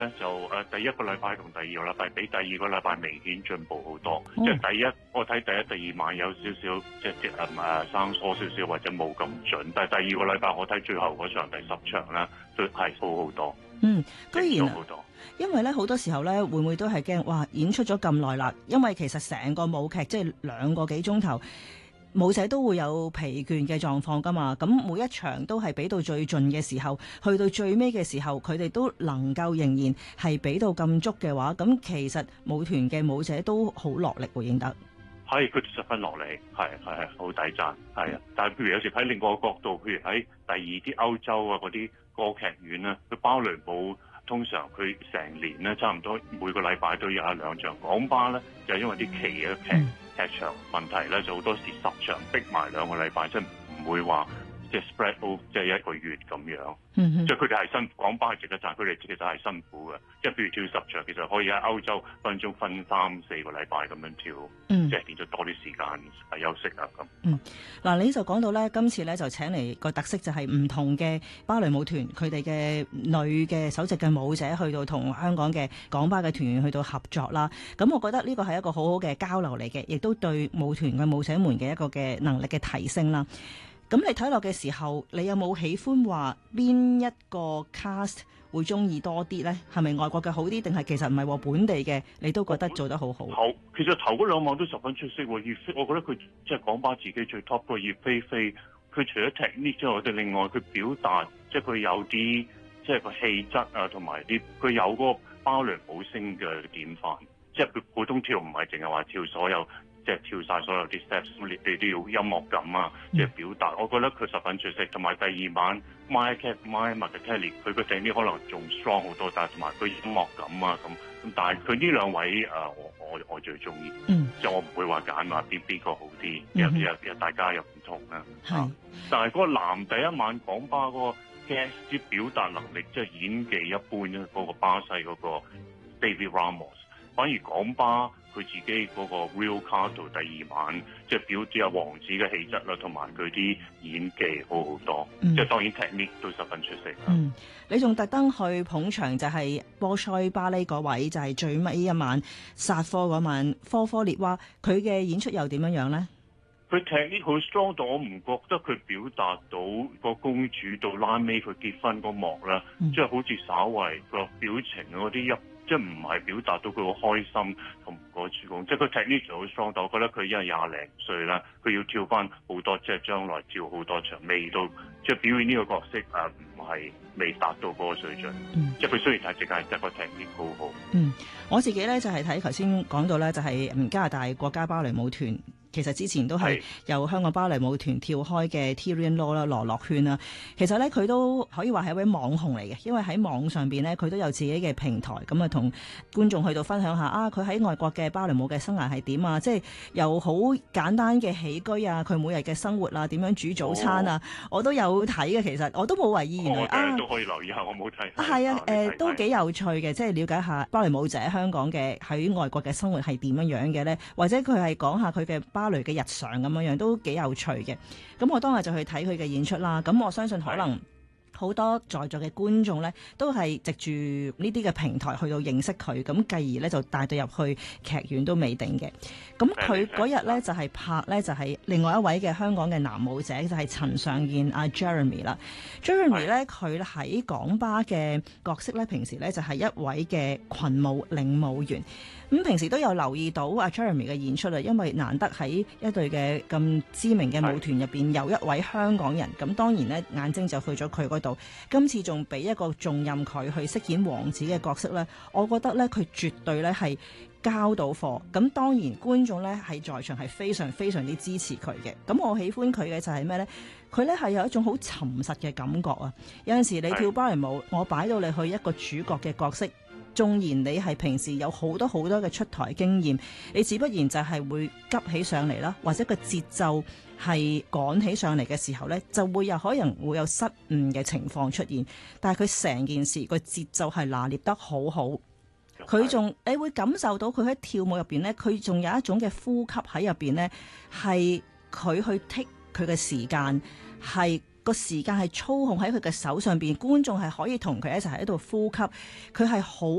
就第一個禮拜同第二個禮拜比第二個禮拜明顯進步好多。即係第一，我睇第一、第二晚有少少即係生疏少少或者冇咁準，但係第二個禮拜我睇最後嗰場第10場咧都係好好多。 居然好多。因為咧好多時候咧會唔會都係驚哇演出咗咁耐啦？因為其實成個舞劇即係2個幾鐘頭。舞者都會有疲倦嘅狀況㗎嘛，咁每一場都係俾到最盡嘅時候，去到最尾嘅時候，佢哋都能夠仍然係俾到咁足嘅話，咁其實舞團嘅舞者都好落力回應得。 係，佢十分落力，係好抵讚，係啊。但係譬如有時喺另外一個角度，譬如喺第二啲歐洲啊嗰啲歌劇院咧，佢芭蕾舞通常佢成年咧差唔多每個禮拜都有1-2場，港巴咧就係因為啲期嘅劇場問題咧，就好多時10場逼埋2個禮拜，即係唔會話即係 spread out 即係1個月咁樣。即係佢哋係辛苦，港巴係值得讚，佢哋其實係辛苦嘅。即係譬如跳10場，其實可以喺歐洲分鐘分3-4個禮拜咁樣跳，即係變咗多啲時間係休息啊咁。 嗱，你就講到咧，今次咧就請嚟個特色就係唔同嘅芭蕾舞團，佢哋嘅女嘅首席嘅舞者去到同香港嘅港巴嘅團員去到合作啦。咁我覺得呢個係一個好好嘅交流嚟嘅，亦都對舞團嘅舞者們嘅一個嘅能力嘅提升啦。咁你睇落嘅時候，你有冇喜歡話邊一個 cast 會中意多啲呢？係咪外國嘅好啲，定係其實唔係喎，本地嘅你都覺得做得好好？ 好，其實頭嗰2晚都十分出色喎。葉飛，我覺得佢即係港巴自己最 top 個葉飛飛，佢除咗 technique 之外，我哋另外佢表達，即係佢有啲即係個氣質啊，同埋啲佢有嗰個芭蕾舞星嘅典範，即係佢普通跳唔係淨係話跳所有。即係跳晒所有啲 steps，你都要音樂感啊，即係表達。我覺得佢十分出色。同埋第2晚 Maya Kelly， 佢個 technique 可能仲 strong 好多，但係同埋佢音樂感啊咁。但係佢呢2位我最中意。即係我唔會話揀話邊個好啲，因為大家又唔同啦。但係嗰個男第1晚港巴嗰個 guest 啲表達能力，即係演技一般咧，嗰個巴西嗰個 David Ramos， 反而港巴。佢自己嗰個 Rio Cardo 第2晚，即係表現王子嘅氣質啦，同埋佢啲演技好好多，即係當然 technique 都十分出色。 你仲特登去捧場，就係波塞巴黎嗰位，就係最尾一晚殺科嗰晚，科科列娃，佢嘅演出又點樣呢？ 佢 technique 好 strong，但我唔覺得佢表達到個公主到拉尾佢結婚嗰幕啦，即係好似稍為個表情嗰啲即係唔係表達到佢好開心同個主公，即係佢 technique 好 strong，但我覺得佢因為20零歲啦，佢要跳翻好多，即係將來跳好多場，未到即係表演呢個角色唔係未達到嗰個水準。即係佢雖然係淨係得個 technique 好好。 我自己咧就係睇頭先講到咧，就係加拿大國家芭蕾舞團。其實之前都係由香港芭蕾舞團跳開嘅 Tyrian Law 啦，羅樂圈啦。其實咧佢都可以話係一位網紅嚟嘅，因為喺網上邊咧佢都有自己嘅平台，咁啊同觀眾去到分享下佢喺外國嘅芭蕾舞嘅生涯係點啊，即係又好簡單嘅起居啊，佢每日嘅生活啊，點樣煮早餐啊，我都有睇嘅。其實我都冇為意，原來都可以留意下，我冇睇。 係都幾有趣嘅，即係了解下芭蕾舞者香港嘅喺外國嘅生活係點樣樣嘅咧，或者佢係講下佢嘅芭蕾嘅日常咁樣樣都幾有趣嘅。咁我當日就去睇佢嘅演出啦。咁我相信可能好多在座嘅觀眾呢，都係藉住呢啲嘅平台去到認識佢，咁繼而呢就帶到入去劇院都未定嘅。咁佢嗰日呢，就係拍呢，就係另外一位嘅香港嘅男舞者，就係陳尚燕阿 Jeremy 啦。Jeremy 呢，佢喺港巴嘅角色呢，平時呢就係一位嘅群舞領舞員。咁平時都有留意到阿 Jeremy 嘅演出啦，因為難得喺一隊嘅咁知名嘅舞團入邊有一位香港人，咁當然呢眼睛就去咗佢嗰度。今次仲俾一個重任佢去飾演王子嘅角色呢，我覺得呢，佢絕對呢係交到貨。咁當然觀眾呢喺在場係非常非常之支持佢嘅。咁我喜歡佢嘅就係咩呢？佢呢係有一種好沉實嘅感覺啊！有陣時你跳芭蕾舞，我擺到你去一個主角嘅角色。縱然你係平時有好多好多嘅出台經驗，你自不然就係會急起上嚟啦，或者個節奏係趕起上嚟嘅時候呢，就會有可能會有失誤嘅情況出現。但係佢成件事個節奏係拿捏得好好，佢仲你會感受到佢喺跳舞入邊呢，佢仲有一種嘅呼吸喺入邊呢，係佢去 take 佢嘅時間，係個時間係操控喺佢嘅手上邊，觀眾係可以同佢一齊喺度呼吸，佢係好